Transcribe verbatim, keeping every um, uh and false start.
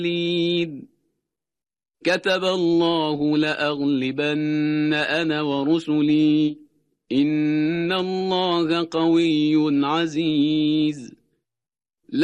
المرسلين كتب الله لأغلبن أنا ورسلي إن الله قوي عزيز